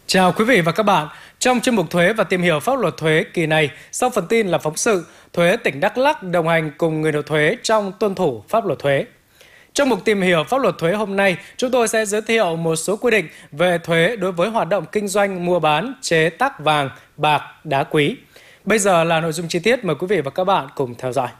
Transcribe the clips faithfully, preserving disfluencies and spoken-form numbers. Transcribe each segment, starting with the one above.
Chào quý vị và các bạn. Trong chuyên mục Thuế và tìm hiểu pháp luật thuế kỳ này, sau phần tin là phóng sự Thuế tỉnh Đắk Lắk đồng hành cùng người nộp thuế trong tuân thủ pháp luật thuế. Trong mục tìm hiểu pháp luật thuế hôm nay, chúng tôi sẽ giới thiệu một số quy định về thuế đối với hoạt động kinh doanh mua bán, chế tác vàng, bạc, đá quý. Bây giờ là nội dung chi tiết, mời quý vị và các bạn cùng theo dõi.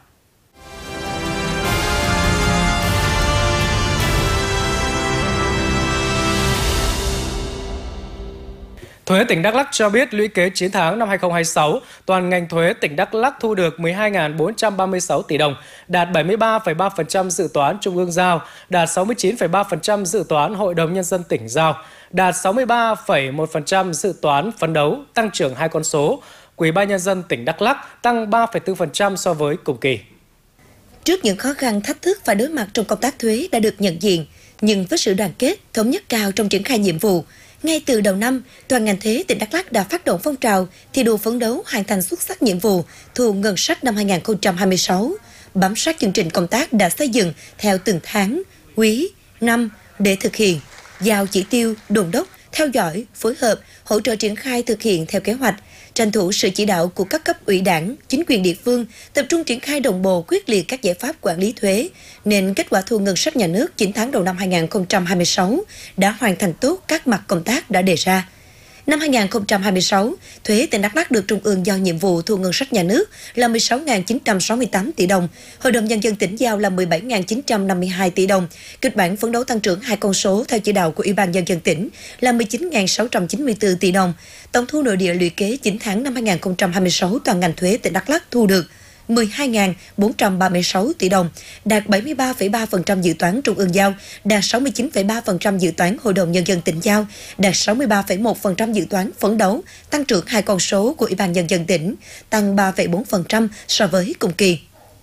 Thuế tỉnh Đắk Lắk cho biết lũy kế chín tháng năm hai nghìn không trăm hai mươi sáu, toàn ngành thuế tỉnh Đắk Lắk thu được mười hai nghìn bốn trăm ba mươi sáu tỷ đồng, đạt bảy mươi ba phẩy ba phần trăm dự toán Trung ương giao, đạt sáu mươi chín phẩy ba phần trăm dự toán Hội đồng Nhân dân tỉnh giao, đạt sáu mươi ba phẩy một phần trăm dự toán phấn đấu, tăng trưởng hai con số. Ủy ban Nhân dân tỉnh Đắk Lắk tăng ba phẩy bốn phần trăm so với cùng kỳ. Trước những khó khăn thách thức phải đối mặt trong công tác thuế đã được nhận diện, nhưng với sự đoàn kết, thống nhất cao trong triển khai nhiệm vụ, ngay từ đầu năm, toàn ngành thuế tỉnh Đắk Lắk đã phát động phong trào thi đua phấn đấu hoàn thành xuất sắc nhiệm vụ thu ngân sách năm hai nghìn không trăm hai mươi sáu, bám sát chương trình công tác đã xây dựng theo từng tháng, quý, năm để thực hiện, giao chỉ tiêu, đôn đốc, theo dõi, phối hợp, hỗ trợ triển khai thực hiện theo kế hoạch, tranh thủ sự chỉ đạo của các cấp ủy đảng, chính quyền địa phương, tập trung triển khai đồng bộ quyết liệt các giải pháp quản lý thuế, nên kết quả thu ngân sách nhà nước chín tháng đầu năm hai nghìn không trăm hai mươi sáu đã hoàn thành tốt các mặt công tác đã đề ra. Năm hai nghìn không trăm hai mươi sáu, thuế tỉnh Đắk Lắk được Trung ương giao nhiệm vụ thu ngân sách nhà nước là mười sáu nghìn chín trăm sáu mươi tám tỷ đồng, Hội đồng Nhân dân tỉnh giao là mười bảy nghìn chín trăm năm mươi hai tỷ đồng. Kịch bản phấn đấu tăng trưởng hai con số theo chỉ đạo của Ủy ban Nhân dân tỉnh là mười chín nghìn sáu trăm chín mươi tư tỷ đồng. Tổng thu nội địa lũy kế chín tháng năm hai nghìn không trăm hai mươi sáu toàn ngành thuế tỉnh Đắk Lắk thu được mười hai nghìn bốn trăm ba mươi sáu tỷ đồng, đạt bảy mươi ba phẩy ba phần trăm dự toán Trung ương giao, đạt sáu mươi chín phẩy ba phần trăm dự toán Hội đồng Nhân dân tỉnh giao, đạt sáu mươi ba phẩy một phần trăm dự toán phấn đấu, tăng trưởng hai con số của Ủy ban Nhân dân tỉnh, tăng ba phẩy bốn phần trăm so với cùng kỳ.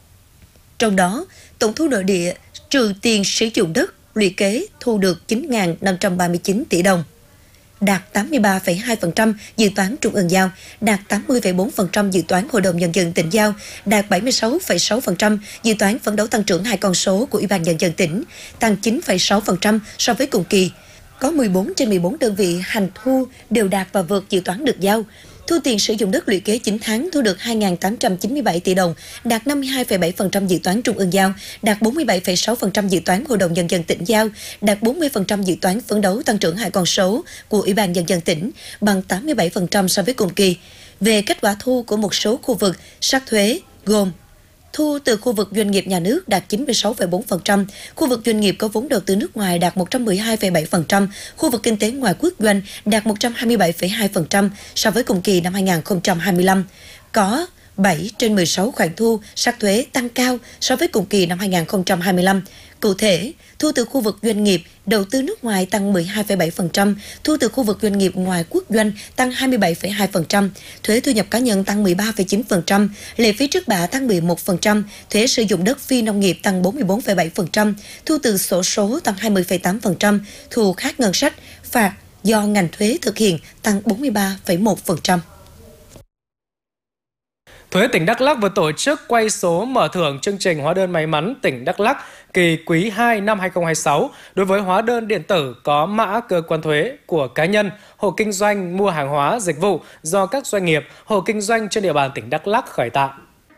Trong đó, tổng thu nội địa trừ tiền sử dụng đất lũy kế thu được chín nghìn năm trăm ba mươi chín tỷ đồng, đạt tám mươi ba phẩy hai phần trăm dự toán Trung ương giao, đạt tám mươi phẩy bốn phần trăm dự toán Hội đồng Nhân dân tỉnh giao, đạt bảy mươi sáu phẩy sáu phần trăm dự toán phấn đấu tăng trưởng hai con số của Ủy ban Nhân dân tỉnh, tăng chín phẩy sáu phần trăm so với cùng kỳ. Có mười bốn trên mười bốn đơn vị hành thu đều đạt và vượt dự toán được giao. Thu tiền sử dụng đất lũy kế chín tháng thu được hai nghìn tám trăm chín mươi bảy tỷ đồng, đạt năm mươi hai phẩy bảy phần trăm dự toán Trung ương giao, đạt bốn mươi bảy phẩy sáu phần trăm dự toán Hội đồng Nhân dân tỉnh giao, đạt bốn mươi phần trăm dự toán phấn đấu tăng trưởng hai con số của Ủy ban Nhân dân tỉnh, bằng tám mươi bảy phần trăm so với cùng kỳ. Về kết quả thu của một số khu vực sắc thuế gồm: thu từ khu vực doanh nghiệp nhà nước đạt chín mươi sáu phẩy bốn phần trăm, khu vực doanh nghiệp có vốn đầu tư nước ngoài đạt một trăm mười hai phẩy bảy phần trăm, khu vực kinh tế ngoài quốc doanh đạt một trăm hai mươi bảy phẩy hai phần trăm so với cùng kỳ năm hai nghìn không trăm hai mươi lăm. Có bảy trên mười sáu khoản thu sắc thuế tăng cao so với cùng kỳ năm hai nghìn không trăm hai mươi lăm. Cụ thể, thu từ khu vực doanh nghiệp đầu tư nước ngoài tăng mười hai phẩy bảy phần trăm, thu từ khu vực doanh nghiệp ngoài quốc doanh tăng hai mươi bảy phẩy hai phần trăm, thuế thu nhập cá nhân tăng mười ba phẩy chín phần trăm, lệ phí trước bạ tăng mười một phần trăm, thuế sử dụng đất phi nông nghiệp tăng bốn mươi bốn phẩy bảy phần trăm, thu từ xổ số tăng hai mươi phẩy tám phần trăm, thu khác ngân sách, phạt do ngành thuế thực hiện tăng bốn mươi ba phẩy một phần trăm. Thuế tỉnh Đắk Lắk vừa tổ chức quay số mở thưởng chương trình hóa đơn may mắn tỉnh Đắk Lắk kỳ quý hai năm hai nghìn không trăm hai mươi sáu đối với hóa đơn điện tử có mã cơ quan thuế của cá nhân, hộ kinh doanh mua hàng hóa, dịch vụ do các doanh nghiệp, hộ kinh doanh trên địa bàn tỉnh Đắk Lắk khởi tạo.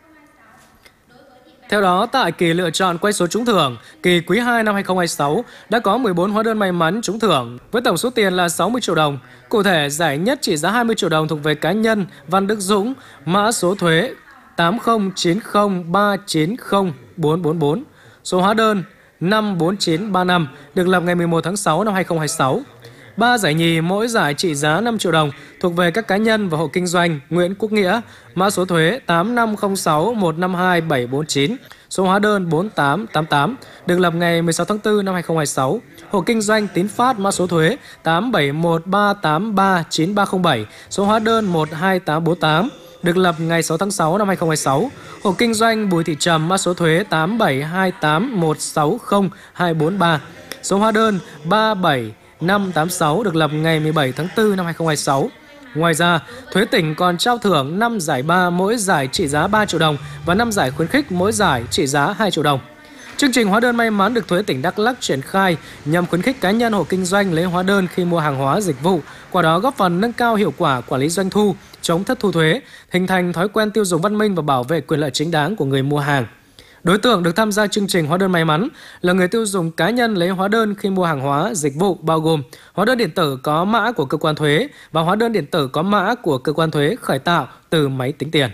Theo đó, tại kỳ lựa chọn quay số trúng thưởng kỳ quý hai năm hai nghìn không trăm hai mươi sáu đã có mười bốn hóa đơn may mắn trúng thưởng với tổng số tiền là sáu mươi triệu đồng. Cụ thể, giải nhất trị giá hai mươi triệu đồng thuộc về cá nhân Văn Đức Dũng, mã số thuế tám không chín không ba chín không bốn bốn bốn, số hóa đơn năm bốn chín ba năm, được lập ngày mười một tháng sáu năm hai nghìn không trăm hai mươi sáu. Ba giải nhì mỗi giải trị giá năm triệu đồng thuộc về các cá nhân và hộ kinh doanh Nguyễn Quốc Nghĩa, mã số thuế tám năm không sáu một năm hai bảy bốn chín, số hóa đơn bốn tám tám tám, được lập ngày mười sáu tháng tư năm hai nghìn không trăm hai mươi sáu. Hộ kinh doanh Tín Phát, mã số thuế tám bảy một ba tám ba chín ba không bảy, số hóa đơn một hai tám bốn tám, được lập ngày sáu tháng sáu năm hai nghìn không trăm hai mươi sáu. Hộ kinh doanh Bùi Thị Trầm, mã số thuế tám bảy hai tám một sáu không hai bốn ba, số hóa đơn ba bảy năm tám sáu, được lập ngày mười bảy tháng tư năm hai nghìn không trăm hai mươi sáu. Ngoài ra, thuế tỉnh còn trao thưởng năm giải ba mỗi giải trị giá ba triệu đồng và năm giải khuyến khích mỗi giải trị giá hai triệu đồng. Chương trình hóa đơn may mắn được Thuế tỉnh Đắk Lắk triển khai nhằm khuyến khích cá nhân hộ kinh doanh lấy hóa đơn khi mua hàng hóa dịch vụ, qua đó góp phần nâng cao hiệu quả quản lý doanh thu, chống thất thu thuế, hình thành thói quen tiêu dùng văn minh và bảo vệ quyền lợi chính đáng của người mua hàng. Đối tượng được tham gia chương trình hóa đơn may mắn là người tiêu dùng cá nhân lấy hóa đơn khi mua hàng hóa, dịch vụ bao gồm hóa đơn điện tử có mã của cơ quan thuế và hóa đơn điện tử có mã của cơ quan thuế khởi tạo từ máy tính tiền.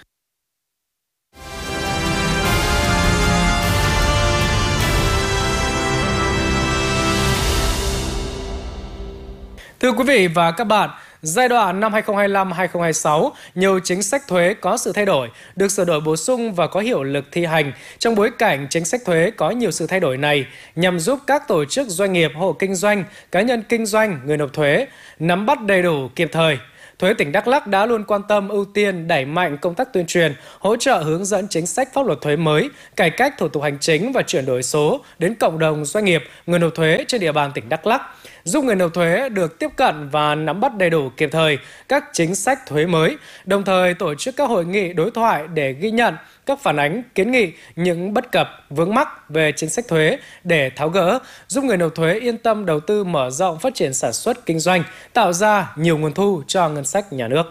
Thưa quý vị và các bạn, giai đoạn năm hai nghìn không trăm hai mươi lăm đến hai nghìn không trăm hai mươi sáu, nhiều chính sách thuế có sự thay đổi, được sửa đổi bổ sung và có hiệu lực thi hành. Trong bối cảnh chính sách thuế có nhiều sự thay đổi này, nhằm giúp các tổ chức doanh nghiệp, hộ kinh doanh, cá nhân kinh doanh, người nộp thuế nắm bắt đầy đủ kịp thời. Thuế tỉnh Đắk Lắk đã luôn quan tâm ưu tiên đẩy mạnh công tác tuyên truyền, hỗ trợ hướng dẫn chính sách pháp luật thuế mới, cải cách thủ tục hành chính và chuyển đổi số đến cộng đồng doanh nghiệp, người nộp thuế trên địa bàn tỉnh Đắk Lắk, giúp người nộp thuế được tiếp cận và nắm bắt đầy đủ kịp thời các chính sách thuế mới, đồng thời tổ chức các hội nghị đối thoại để ghi nhận các phản ánh, kiến nghị, những bất cập, vướng mắc về chính sách thuế để tháo gỡ, giúp người nộp thuế yên tâm đầu tư mở rộng phát triển sản xuất kinh doanh, tạo ra nhiều nguồn thu cho ngân sách nhà nước.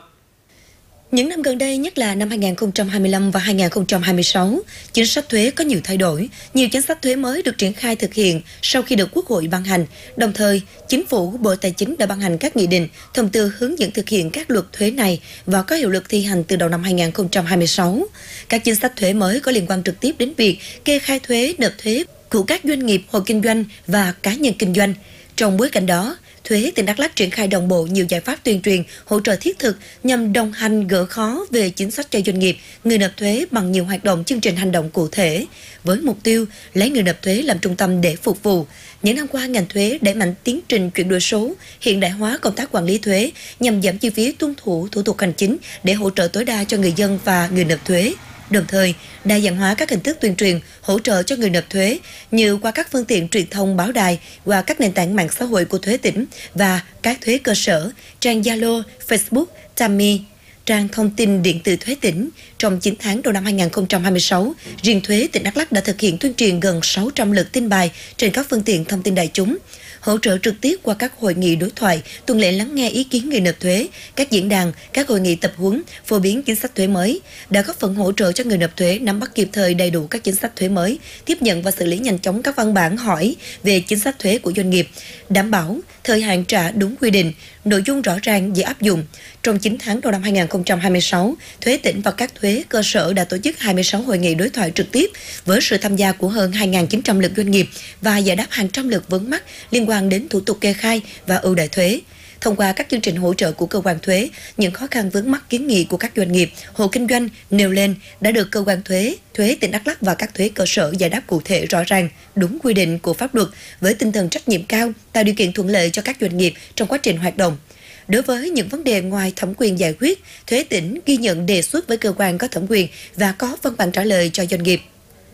Những năm gần đây, nhất là năm hai nghìn không trăm hai mươi lăm và hai nghìn không trăm hai mươi sáu, chính sách thuế có nhiều thay đổi. Nhiều chính sách thuế mới được triển khai thực hiện sau khi được Quốc hội ban hành. Đồng thời, Chính phủ, Bộ Tài chính đã ban hành các nghị định, thông tư hướng dẫn thực hiện các luật thuế này và có hiệu lực thi hành từ đầu năm hai nghìn không trăm hai mươi sáu. Các chính sách thuế mới có liên quan trực tiếp đến việc kê khai thuế, nộp thuế của các doanh nghiệp, hộ kinh doanh và cá nhân kinh doanh. Trong bối cảnh đó, Thuế tỉnh Đắk Lắk triển khai đồng bộ nhiều giải pháp tuyên truyền, hỗ trợ thiết thực nhằm đồng hành gỡ khó về chính sách cho doanh nghiệp, người nộp thuế bằng nhiều hoạt động chương trình hành động cụ thể, với mục tiêu lấy người nộp thuế làm trung tâm để phục vụ. Những năm qua, ngành thuế đẩy mạnh tiến trình chuyển đổi số, hiện đại hóa công tác quản lý thuế nhằm giảm chi phí tuân thủ thủ tục hành chính để hỗ trợ tối đa cho người dân và người nộp thuế. Đồng thời, đa dạng hóa các hình thức tuyên truyền, hỗ trợ cho người nộp thuế như qua các phương tiện truyền thông báo đài, qua các nền tảng mạng xã hội của thuế tỉnh và các thuế cơ sở, trang Zalo, Facebook, Tami, trang thông tin điện tử thuế tỉnh. Trong chín tháng đầu năm hai nghìn không trăm hai mươi sáu, riêng thuế tỉnh Đắk Lắk đã thực hiện tuyên truyền gần sáu trăm lượt tin bài trên các phương tiện thông tin đại chúng, hỗ trợ trực tiếp qua các hội nghị đối thoại, tuần lễ lắng nghe ý kiến người nộp thuế, các diễn đàn, các hội nghị tập huấn, phổ biến chính sách thuế mới, đã góp phần hỗ trợ cho người nộp thuế nắm bắt kịp thời đầy đủ các chính sách thuế mới, tiếp nhận và xử lý nhanh chóng các văn bản hỏi về chính sách thuế của doanh nghiệp, đảm bảo thời hạn trả đúng quy định, nội dung rõ ràng dễ áp dụng. Trong chín tháng đầu năm hai nghìn không trăm hai mươi sáu, thuế tỉnh và các thuế cơ sở đã tổ chức hai mươi sáu hội nghị đối thoại trực tiếp với sự tham gia của hơn hai nghìn chín trăm lượt doanh nghiệp và giải đáp hàng trăm lượt vướng mắc liên quan đến thủ tục kê khai và ưu đãi thuế. Thông qua các chương trình hỗ trợ của cơ quan thuế, những khó khăn vướng mắc kiến nghị của các doanh nghiệp, hộ kinh doanh nêu lên đã được cơ quan thuế, thuế tỉnh Đắk Lắk và các thuế cơ sở giải đáp cụ thể rõ ràng, đúng quy định của pháp luật với tinh thần trách nhiệm cao, tạo điều kiện thuận lợi cho các doanh nghiệp trong quá trình hoạt động. Đối với những vấn đề ngoài thẩm quyền giải quyết, thuế tỉnh ghi nhận đề xuất với cơ quan có thẩm quyền và có văn bản trả lời cho doanh nghiệp.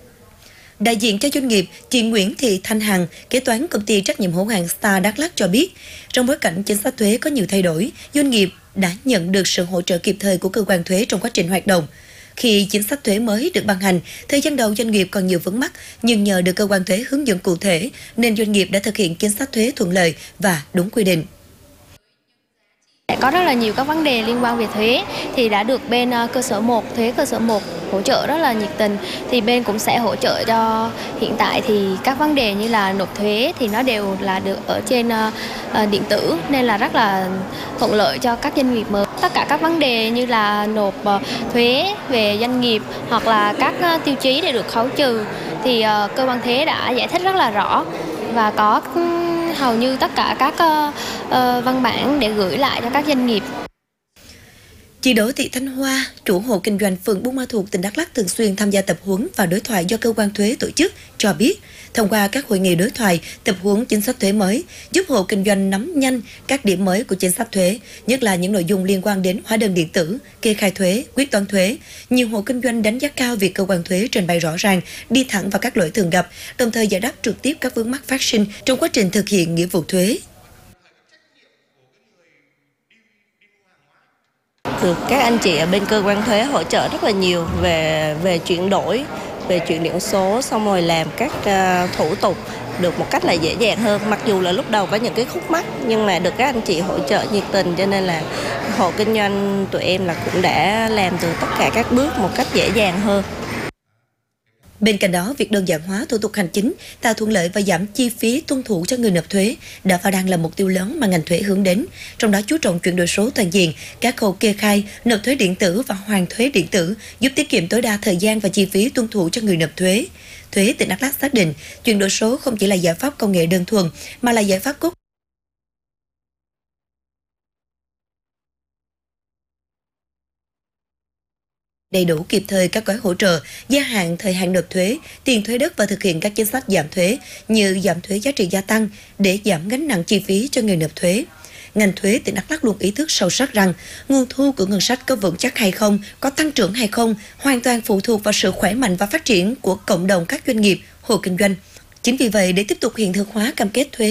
Đại diện cho doanh nghiệp, chị Nguyễn Thị Thanh Hằng, kế toán công ty trách nhiệm hữu hạn Star Đắk Lắk cho biết, trong bối cảnh chính sách thuế có nhiều thay đổi, doanh nghiệp đã nhận được sự hỗ trợ kịp thời của cơ quan thuế trong quá trình hoạt động. Khi chính sách thuế mới được ban hành, thời gian đầu doanh nghiệp còn nhiều vướng mắc, nhưng nhờ được cơ quan thuế hướng dẫn cụ thể, nên doanh nghiệp đã thực hiện chính sách thuế thuận lợi và đúng quy định. Có rất là nhiều các vấn đề liên quan về thuế thì đã được bên cơ sở một, thuế cơ sở một hỗ trợ rất là nhiệt tình, thì bên cũng sẽ hỗ trợ cho. Hiện tại thì các vấn đề như là nộp thuế thì nó đều là được ở trên uh, điện tử nên là rất là thuận lợi cho các doanh nghiệp mới. Tất cả các vấn đề như là nộp uh, thuế về doanh nghiệp hoặc là các uh, tiêu chí để được khấu trừ thì uh, cơ quan thuế đã giải thích rất là rõ và có hầu như tất cả các uh, uh, văn bản để gửi lại cho các doanh nghiệp. Chị Đỗ Thị Thanh Hoa, chủ hộ kinh doanh phường Buôn Ma Thuột, tỉnh Đắk Lắk thường xuyên tham gia tập huấn và đối thoại do cơ quan thuế tổ chức, cho biết thông qua các hội nghị đối thoại, tập huấn chính sách thuế mới, giúp hộ kinh doanh nắm nhanh các điểm mới của chính sách thuế, nhất là những nội dung liên quan đến hóa đơn điện tử, kê khai thuế, quyết toán thuế. Nhiều hộ kinh doanh đánh giá cao việc cơ quan thuế trình bày rõ ràng, đi thẳng vào các lỗi thường gặp, đồng thời giải đáp trực tiếp các vướng mắc phát sinh trong quá trình thực hiện nghĩa vụ thuế. Được các anh chị ở bên cơ quan thuế hỗ trợ rất là nhiều về về chuyển đổi về chuyển đổi số, xong rồi làm các uh, thủ tục được một cách là dễ dàng hơn. Mặc dù là lúc đầu có những cái khúc mắc nhưng mà được các anh chị hỗ trợ nhiệt tình, cho nên là hộ kinh doanh tụi em là cũng đã làm từ tất cả các bước một cách dễ dàng hơn. Bên cạnh đó, việc đơn giản hóa thủ tục hành chính, tạo thuận lợi và giảm chi phí tuân thủ cho người nộp thuế đã và đang là mục tiêu lớn mà ngành thuế hướng đến. Trong đó chú trọng chuyển đổi số toàn diện, các khâu kê khai, nộp thuế điện tử và hoàn thuế điện tử, giúp tiết kiệm tối đa thời gian và chi phí tuân thủ cho người nộp thuế. Thuế tỉnh Đắk Lắk xác định, chuyển đổi số không chỉ là giải pháp công nghệ đơn thuần, mà là giải pháp cốt đầy đủ kịp thời các gói hỗ trợ, gia hạn thời hạn nộp thuế, tiền thuế đất và thực hiện các chính sách giảm thuế như giảm thuế giá trị gia tăng để giảm gánh nặng chi phí cho người nộp thuế. Ngành thuế tỉnh Đắk Lắk luôn ý thức sâu sắc rằng nguồn thu của ngân sách có vững chắc hay không, có tăng trưởng hay không, hoàn toàn phụ thuộc vào sự khỏe mạnh và phát triển của cộng đồng các doanh nghiệp, hộ kinh doanh. Chính vì vậy, để tiếp tục hiện thực hóa cam kết thuế